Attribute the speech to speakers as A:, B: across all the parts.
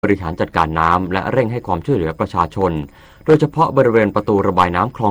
A: บริหารจัดการน้ำและเร่งให้ความช่วยเหลือประชาชนโดยเฉพาะบริเวณประตูระบายน้ำคลอง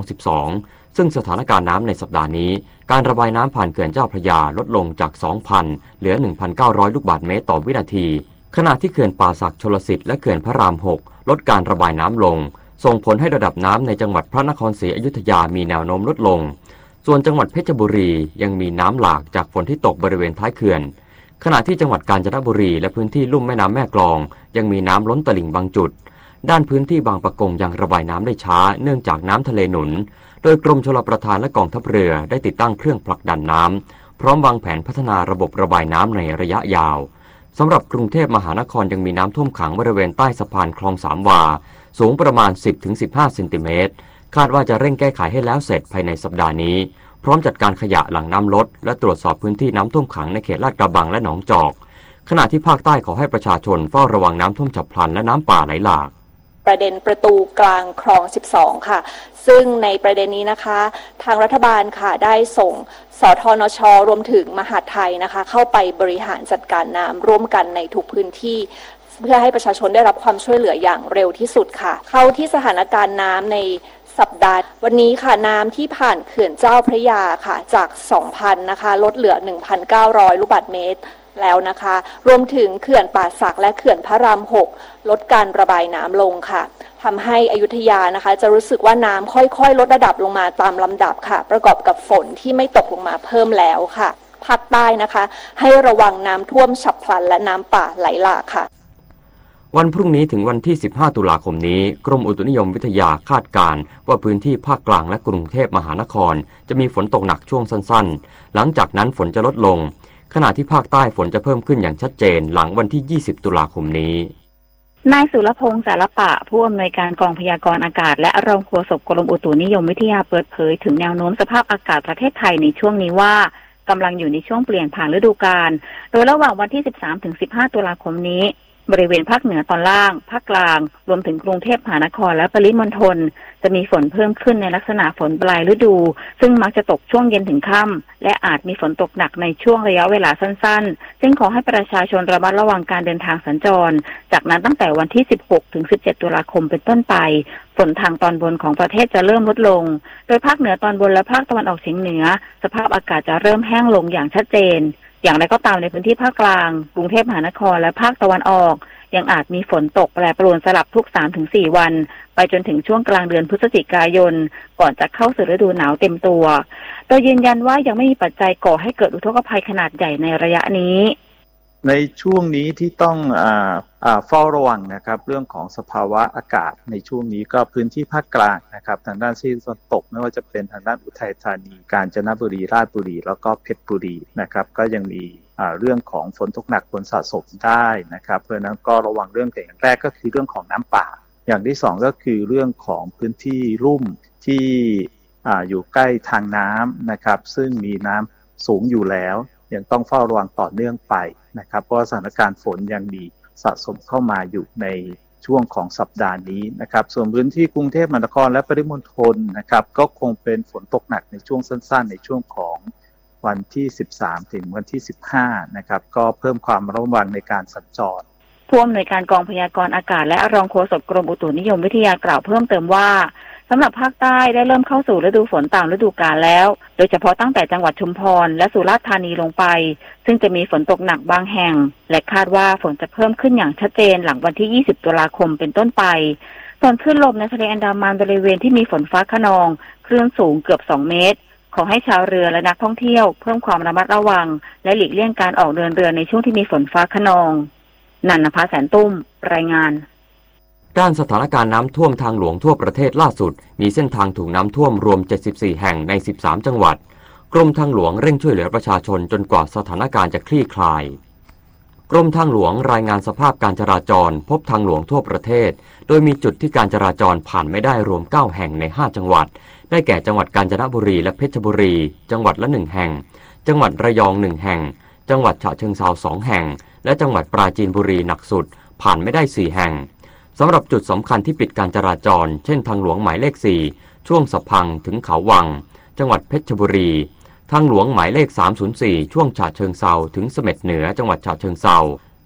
A: 12 ซึ่งสถานการณ์น้ำในสัปดาห์นี้การระบายน้ำผ่านเขื่อนเจ้าพระยาลดลงจาก 2,000 เหลือ 1,900 ลูกบาศก์เมตรต่อวินาทีขณะที่เขื่อนป่าสักชลสิทธิ์และเขื่อนพระราม 6 ลดการระบายน้ำลงส่งผลให้ระดับน้ำในจังหวัดพระนครศรีอยุธยามีแนวโน้มลดลงส่วนจังหวัดเพชรบุรียังมีน้ำหลากจากฝนที่ตกบริเวณท้ายเขื่อนขณะที่จังหวัดกาญจนบุรีและพื้นที่ลุ่มแม่น้ำแม่กลองยังมีน้ำล้นตลิ่งบางจุดด้านพื้นที่บางปะกงยังระบายน้ำได้ช้าเนื่องจากน้ำทะเลหนุนโดยกรมชลประทานและกองทัพเรือได้ติดตั้งเครื่องผลักดันน้ำพร้อมวางแผนพัฒนาระบบระบายน้ำในระยะยาวสำหรับกรุงเทพมหานครยังมีน้ำท่วมขังบริเวณใต้สะพานคลองสามวาสูงประมาณ 10-15 เซนติเมตรคาดว่าจะเร่งแก้ไขให้แล้วเสร็จภายในสัปดาห์นี้พร้อมจัดการขยะหลังน้ำลดและตรวจสอบพื้นที่น้ำท่วมขังในเขตลาดกระบังและหนองจอกขณะที่ภาคใต้ขอให้ประชาชนเฝ้าระวังน้ำท่วมฉับพลันและน้ำป่าไหลหลาก
B: ประเด็นประตูกลางคลอง 12 ค่ะซึ่งในประเด็นนี้นะคะทางรัฐบาลค่ะได้ส่งสทนช.รวมถึงมหาดไทยนะคะเข้าไปบริหารจัดการน้ำร่วมกันในทุกพื้นที่เพื่อให้ประชาชนได้รับความช่วยเหลืออย่างเร็วที่สุดค่ะเข้าที่สถานการณ์น้ำในสัปดาห์วันนี้ค่ะน้ำที่ผ่านเขื่อนเจ้าพระยาค่ะจาก 2,000 นะคะลดเหลือ 1,900 ลูกบาศก์เมตรแล้วนะคะรวมถึงเขื่อนป่าสักและเขื่อนพระราม 6 ลดการระบายน้ำลงค่ะทำให้อยุธยานะคะจะรู้สึกว่าน้ำค่อยๆลดระดับลงมาตามลำดับค่ะประกอบกับฝนที่ไม่ตกลงมาเพิ่มแล้วค่ะภาคใต้นะคะให้ระวังน้ำท่วมฉับพลันและน้ำป่าไหลหลากค่ะ
A: วันพรุ่งนี้ถึงวันที่ 15 ตุลาคมนี้กรมอุตุนิยมวิทยาคาดการณ์ว่าพื้นที่ภาคกลางและกรุงเทพมหานครจะมีฝนตกหนักช่วงสั้นๆหลังจากนั้นฝนจะลดลงขณะที่ภาคใต้ฝนจะเพิ่มขึ้นอย่างชัดเจนหลังวันที่ 20 ตุลาคมนี้
C: นายสุรพงษ์สารปะผู้อำนวยการกองพยากรณ์อากาศและรองโฆษกกรมอุตุนิยมวิทยาเปิดเผยถึงแนวโน้มสภาพอากาศประเทศไทยในช่วงนี้ว่ากำลังอยู่ในช่วงเปลี่ยนผ่านฤดูกาลโดยระหว่างวันที่ 13-15 ตุลาคมนี้บริเวณภาคเหนือตอนล่างภาคกลางรวมถึงกรุงเทพมหานครและปริมณฑลจะมีฝนเพิ่มขึ้นในลักษณะฝนปลายฤดูซึ่งมักจะตกช่วงเย็นถึงค่ำและอาจมีฝนตกหนักในช่วงระยะเวลาสั้นๆซึ่งขอให้ประชาชนระมัดระวังการเดินทางสัญจรจากนั้นตั้งแต่วันที่ 16-17 ตุลาคมเป็นต้นไปฝนทางตอนบนของประเทศจะเริ่มลดลงโดยภาคเหนือตอนบนและภาคตะวันออกเฉียงเหนือสภาพอากาศจะเริ่มแห้งลงอย่างชัดเจนอย่างไรก็ตามในพื้นที่ภาคกลางกรุงเทพมหานครและภาคตะวันออกยังอาจมีฝนตกแปรปรวนสลับทุก 3-4 วันไปจนถึงช่วงกลางเดือนพฤศจิกายนก่อนจะเข้าสู่ฤดูหนาวเต็มตัวโดยยืนยันว่ายังไม่มีปัจจัยก่อให้เกิดอุทกภัยขนาดใหญ่ในระยะนี้
D: ในช่วงนี้ที่ต้องเฝ้าระวังนะครับเรื่องของสภาวะอากาศในช่วงนี้ก็พื้นที่ภาคกลางนะครับทางด้านที่ฝนตกไม่ว่าจะเป็นทางด้านอุทัยธานีกาญจนบุรีราชบุรีแล้วก็เพชรบุรีนะครับก็ยังมีเรื่องของฝนตกหนักฝนสะสมได้นะครับเพราะฉะนั้นก็ระวังเรื่องอย่างแรกก็คือเรื่องของน้ำป่าอย่างที่สองก็คือเรื่องของพื้นที่ลุ่มที่อยู่ใกล้ทางน้ำนะครับซึ่งมีน้ำสูงอยู่แล้วยังต้องเฝ้าระวังต่อเนื่องไปนะครับเพราะสถานการณ์ฝนยังมีสะสมเข้ามาอยู่ในช่วงของสัปดาห์นี้นะครับส่วนพื้นที่กรุงเทพมหานครและปริมณฑลนะครับก็คงเป็นฝนตกหนักในช่วงสั้นๆในช่วงของวันที่ 13 ถึงวันที่ 15 นะครับก็เพิ่มความระวังในการสัญจร
C: ผู้อำนวยการกองพยากรณ์อากาศและรองโฆษกกรมอุตุนิยมวิทยากล่าวเพิ่มเติมว่าสำหรับภาคใต้ได้เริ่มเข้าสู่ฤดูฝนตามฤดูกาลแล้วโดยเฉพาะตั้งแต่จังหวัดชุมพรและสุราษฎร์ธานีลงไปซึ่งจะมีฝนตกหนักบางแห่งและคาดว่าฝนจะเพิ่มขึ้นอย่างชัดเจนหลังวันที่ 20 ตุลาคมเป็นต้นไปส่วนคลื่นลมในทะเลอันดามันบริเวณที่มีฝนฟ้าคะนองคลื่นสูงเกือบ 2 เมตรขอให้ชาวเรือและนักท่องเที่ยวเพิ่มความระมัดระวังและหลีกเลี่ยงการออกเดินเรือในช่วงที่มีฝนฟ้าคะนองนันทภาแสนตุ้มรายงาน
A: ด้านสถานการณ์น้ำท่วมทางหลวงทั่วประเทศล่าสุดมีเส้นทางถูกน้ำท่วมรวม 74 แห่งใน 13 จังหวัดกรมทางหลวงเร่งช่วยเหลือประชาชนจนกว่าสถานการณ์จะคลี่คลายกรมทางหลวงรายงานสภาพการจราจรพบทางหลวงทั่วประเทศโดยมีจุดที่การจราจรผ่านไม่ได้รวม 9 แห่งใน 5 จังหวัดได้แก่จังหวัดกาญจนบุรีและเพชรบุรีจังหวัดละ 1 แห่งจังหวัดระยอง 1 แห่งจังหวัดฉะเชิงเทรา 2 แห่งและจังหวัดปราจีนบุรีหนักสุดผ่านไม่ได้ 4 แห่งสำหรับจุดสำคัญที่ปิดการจราจรเช่นทางหลวงหมายเลข 4 ช่วงสะพังถึงเขาวังจังหวัดเพชรบุรีทางหลวงหมายเลข 304 ช่วงฉะเชิงเทราถึงเสม็ดเหนือจังหวัดฉะเชิงเทรา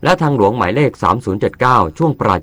A: และทางหลวงหมายเลข 3079 ช่วงปรา